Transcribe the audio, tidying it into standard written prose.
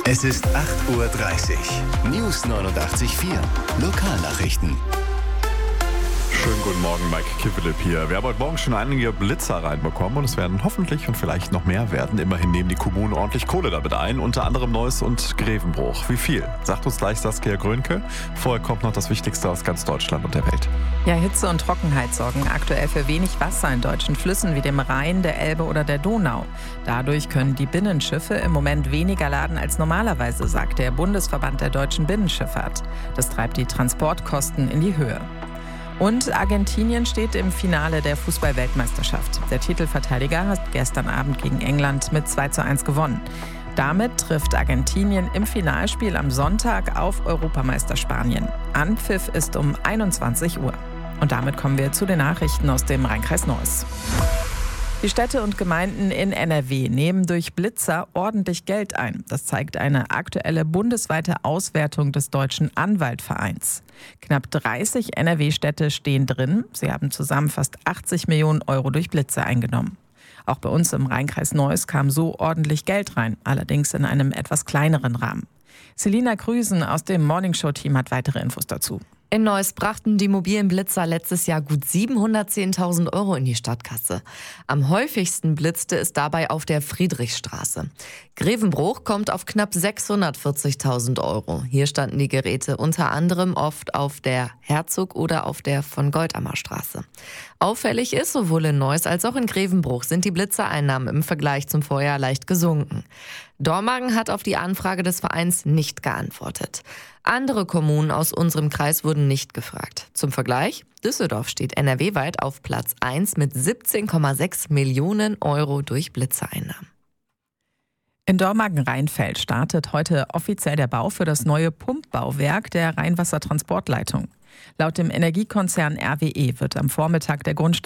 Es ist 8:30 Uhr. News 89.4. Lokalnachrichten. Schönen guten Morgen, Mike Kivelip hier. Wir haben heute Morgen schon einige Blitzer reinbekommen und es werden hoffentlich und vielleicht noch mehr werden. Immerhin nehmen die Kommunen ordentlich Kohle damit ein, unter anderem Neuss und Grevenbruch. Wie viel? Sagt uns gleich Saskia Grönke. Vorher kommt noch das Wichtigste aus ganz Deutschland und der Welt. Ja, Hitze und Trockenheit sorgen aktuell für wenig Wasser in deutschen Flüssen wie dem Rhein, der Elbe oder der Donau. Dadurch können die Binnenschiffe im Moment weniger laden als normalerweise, sagt der Bundesverband der deutschen Binnenschifffahrt. Das treibt die Transportkosten in die Höhe. Und Argentinien steht im Finale der Fußball-Weltmeisterschaft. Der Titelverteidiger hat gestern Abend gegen England mit 2:1 gewonnen. Damit trifft Argentinien im Finalspiel am Sonntag auf Europameister Spanien. Anpfiff ist um 21 Uhr. Und damit kommen wir zu den Nachrichten aus dem Rheinkreis Neuss. Die Städte und Gemeinden in NRW nehmen durch Blitzer ordentlich Geld ein. Das zeigt eine aktuelle bundesweite Auswertung des Deutschen Anwaltvereins. Knapp 30 NRW-Städte stehen drin. Sie haben zusammen fast 80 Millionen Euro durch Blitze eingenommen. Auch bei uns im Rheinkreis Neuss kam so ordentlich Geld rein, allerdings in einem etwas kleineren Rahmen. Selina Krüsen aus dem Morningshow-Team hat weitere Infos dazu. In Neuss brachten die mobilen Blitzer letztes Jahr gut 710.000 Euro in die Stadtkasse. Am häufigsten blitzte es dabei auf der Friedrichstraße. Grevenbruch kommt auf knapp 640.000 Euro. Hier standen die Geräte unter anderem oft auf der Herzog- oder auf der von Goldammer Straße. Auffällig ist, sowohl in Neuss als auch in Grevenbruch sind die Blitzereinnahmen im Vergleich zum Vorjahr leicht gesunken. Dormagen hat auf die Anfrage des Vereins nicht geantwortet. Andere Kommunen aus unserem Kreis wurden nicht gefragt. Zum Vergleich, Düsseldorf steht NRW-weit auf Platz 1 mit 17,6 Millionen Euro durch Blitzereinnahmen. In Dormagen-Rheinfeld startet heute offiziell der Bau für das neue Pumpbauwerk der Rheinwassertransportleitung. Laut dem Energiekonzern RWE wird am Vormittag der Grundstein